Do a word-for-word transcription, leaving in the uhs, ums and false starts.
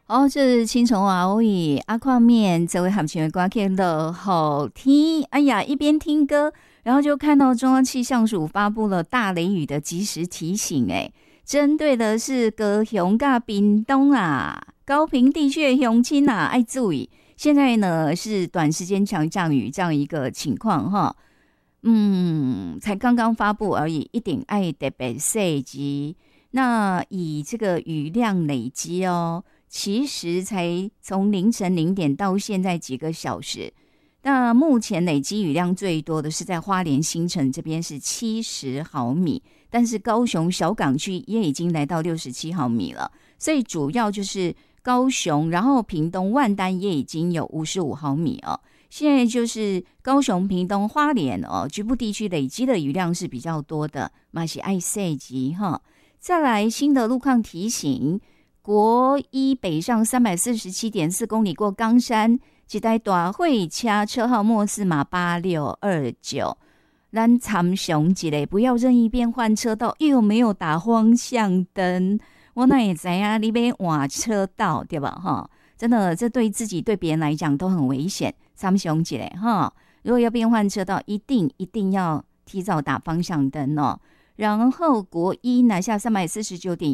哦，这是青虫啊，我以阿矿面这位含情的歌曲的好听。哎呀，一边听歌，然后就看到中央气象署发布了大雷雨的及时提醒，哎，针对的是高雄跟屏东啊，高屏地区的乡亲啊，爱注意。现在呢是短时间强降雨这样一个情况哈，嗯，才刚刚发布而已，一定爱特别细致。那以这个雨量累积哦。其实才从凌晨零点到现在几个小时，那目前累积雨量最多的是在花莲新城这边是七十毫米，但是高雄小港区也已经来到六十七毫米了，所以主要就是高雄，然后屏东万丹也已经有五十五毫米哦。现在就是高雄、屏东、花莲哦，局部地区累积的雨量是比较多的，嘛是爱细级哈。再来新的路况提醒。国一北上三百四十七点四公里过冈山，一台大货车车号末四码八六二九，咱参详一下，不要任意变换车道，又没有打方向灯，我哪会知啊？你要换车道对吧？哈，真的，这对自己对别人来讲都很危险，参详一下哈。如果要变换车道，一定一定要提早打方向灯哦。然后国一南下三百四十九点